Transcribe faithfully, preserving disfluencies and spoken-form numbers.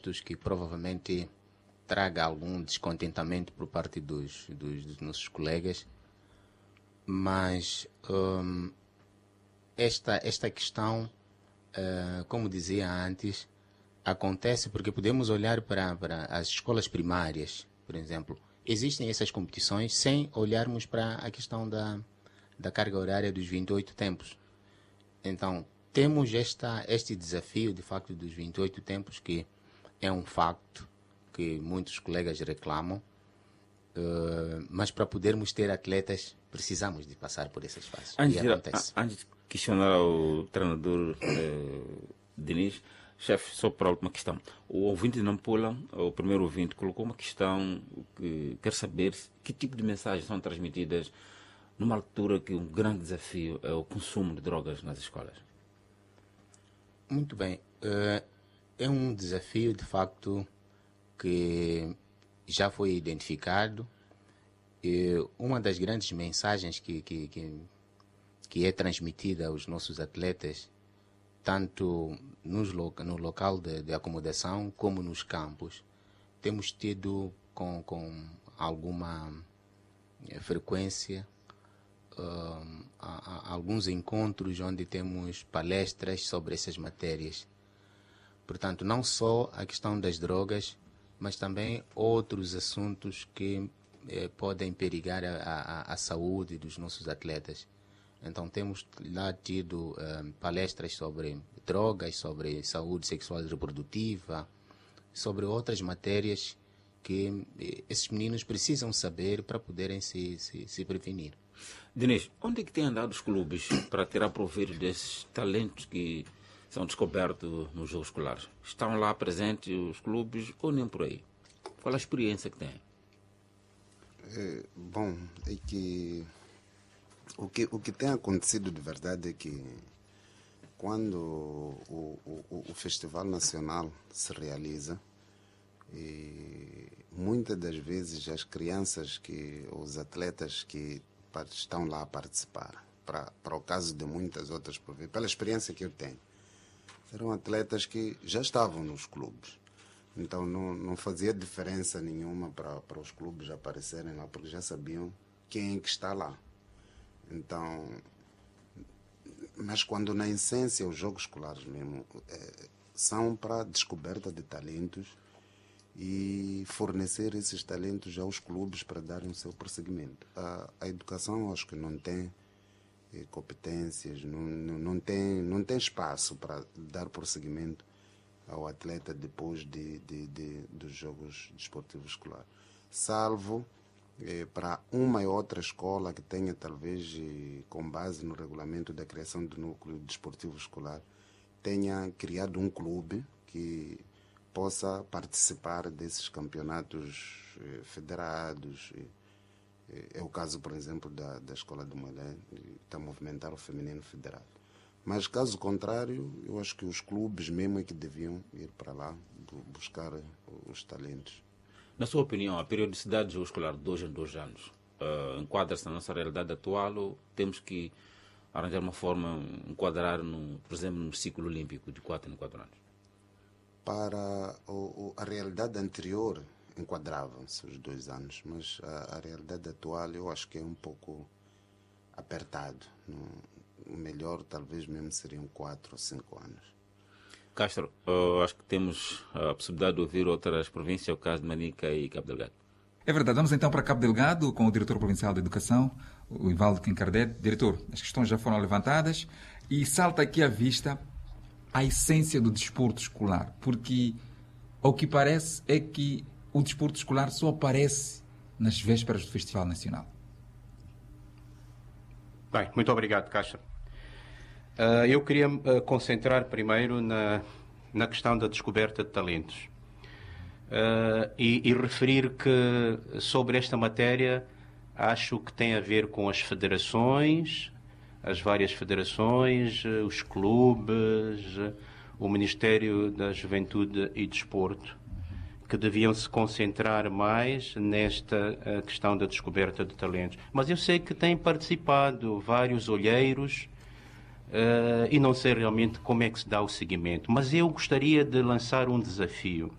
aspectos que provavelmente traga algum descontentamento por parte dos, dos, dos nossos colegas, mas um, esta, esta questão, uh, como dizia antes, acontece porque podemos olhar para, para as escolas primárias, por exemplo. Existem essas competições sem olharmos para a questão da, da carga horária dos vinte e oito tempos. Então, temos esta, este desafio, de facto, dos vinte e oito tempos, que é um facto que muitos colegas reclamam, uh, mas para podermos ter atletas, precisamos de passar por essas fases. Antes, e acontece. A, antes de questionar o treinador uh, Diniz, chefe, só para a última questão. O ouvinte de Nampula, o primeiro ouvinte, colocou uma questão que quer saber que tipo de mensagens são transmitidas numa altura que um grande desafio é o consumo de drogas nas escolas. Muito bem. Uh, é um desafio, de facto, que já foi identificado. E uma das grandes mensagens que, que, que, que é transmitida aos nossos atletas, tanto nos, no local de, de acomodação como nos campos, temos tido com, com alguma frequência uh, a, a, alguns encontros onde temos palestras sobre essas matérias. Portanto, não só a questão das drogas, mas também outros assuntos que eh, podem perigar a, a, a saúde dos nossos atletas. Então, temos lá tido eh, palestras sobre drogas, sobre saúde sexual e reprodutiva, sobre outras matérias que eh, esses meninos precisam saber para poderem se, se, se prevenir. Diniz, onde é que têm andado os clubes para tirar proveito desses talentos que são descobertos nos jogos escolares? Estão lá presentes os clubes ou nem por aí? Qual a experiência que têm? É, bom, é que o, que o que tem acontecido de verdade é que quando o, o, o Festival Nacional se realiza, e muitas das vezes as crianças, que os atletas que estão lá a participar, para, para o caso de muitas outras, pela experiência que eu tenho, eram atletas que já estavam nos clubes. Então não, não fazia diferença nenhuma para, para os clubes aparecerem lá, porque já sabiam quem é que está lá. Então, mas quando na essência os jogos escolares mesmo é, são para descoberta de talentos e fornecer esses talentos aos clubes para darem o seu prosseguimento. A, a educação, acho que não tem eh, competências, não, não, não, tem, não tem espaço para dar prosseguimento ao atleta depois de, de, de, dos jogos desportivos escolares. Salvo eh, para uma e outra escola que tenha, talvez, eh, com base no regulamento da criação do núcleo desportivo escolar, tenha criado um clube que possa participar desses campeonatos eh, federados. Eh, é o caso, por exemplo, da, da Escola de Mulher, que está a movimentar o feminino federado. Mas, caso contrário, eu acho que os clubes mesmo é que deviam ir para lá buscar os talentos. Na sua opinião, a periodicidade do jogo escolar de dois em dois anos uh, enquadra-se na nossa realidade atual ou temos que arranjar uma forma, enquadrar, no, por exemplo, no ciclo olímpico de quatro em quatro anos? Para o, o, a realidade anterior, enquadravam-se os dois anos, mas a, a realidade atual eu acho que é um pouco apertado. Não, o melhor talvez mesmo seriam quatro ou cinco anos. Castro, uh, acho que temos a possibilidade de ouvir outras províncias, o caso de Manica e Cabo Delgado. É verdade. Vamos então para Cabo Delgado com o diretor provincial de Educação, o Ivaldo Quincardet. Diretor, as questões já foram levantadas e salta aqui à vista a essência do desporto escolar, porque ao que parece é que o desporto escolar só aparece nas vésperas do Festival Nacional. Bem, muito obrigado, Castro. Uh, eu queria uh, concentrar primeiro na, na questão da descoberta de talentos uh, e, e referir que sobre esta matéria acho que tem a ver com as federações, as várias federações, uh, os clubes, uh, o Ministério da Juventude e Desporto, que deviam se concentrar mais nesta uh, questão da descoberta de talentos. Mas eu sei que têm participado vários olheiros, Uh, e não sei realmente como é que se dá o seguimento. Mas eu gostaria de lançar um desafio.